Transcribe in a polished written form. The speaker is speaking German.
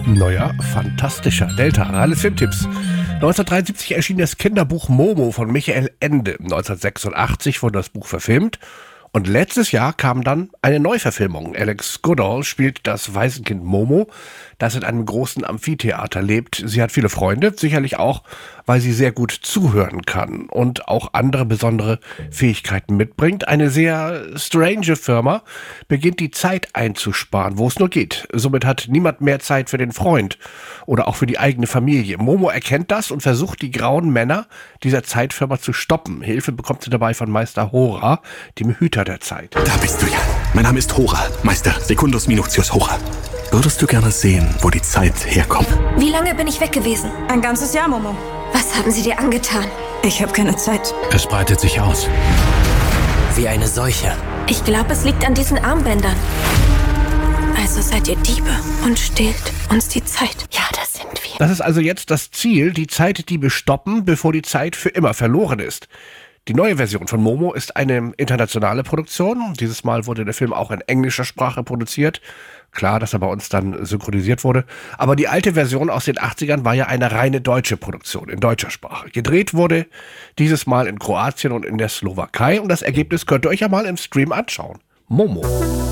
Neuer, fantastischer Delta. Alle Filmtipps. 1973 erschien das Kinderbuch Momo von Michael Ende. 1986 wurde das Buch verfilmt. Und letztes Jahr kam dann eine Neuverfilmung. Alex Goodall spielt das Waisenkind Momo, das in einem großen Amphitheater lebt. Sie hat viele Freunde, sicherlich auch, weil sie sehr gut zuhören kann und auch andere besondere Fähigkeiten mitbringt. Eine sehr strange Firma beginnt die Zeit einzusparen, wo es nur geht. Somit hat niemand mehr Zeit für den Freund oder auch für die eigene Familie. Momo erkennt das und versucht, die grauen Männer dieser Zeitfirma zu stoppen. Hilfe bekommt sie dabei von Meister Hora, dem Hüter der Zeit. Da bist du ja. Mein Name ist Hora, Meister Secundus Minutius Hora. Würdest du gerne sehen, wo die Zeit herkommt? Wie lange bin ich weg gewesen? Ein ganzes Jahr, Momo. Was haben sie dir angetan? Ich habe keine Zeit. Es breitet sich aus. Wie eine Seuche. Ich glaube, es liegt an diesen Armbändern. Also seid ihr Diebe und stehlt uns die Zeit. Ja, das sind wir. Das ist also jetzt das Ziel, die Zeitdiebe stoppen, bevor die Zeit für immer verloren ist. Die neue Version von Momo ist eine internationale Produktion. Dieses Mal wurde der Film auch in englischer Sprache produziert. Klar, dass er bei uns dann synchronisiert wurde. Aber die alte Version aus den 80ern war ja eine reine deutsche Produktion in deutscher Sprache. Gedreht wurde dieses Mal in Kroatien und in der Slowakei. Und das Ergebnis könnt ihr euch ja mal im Stream anschauen. Momo.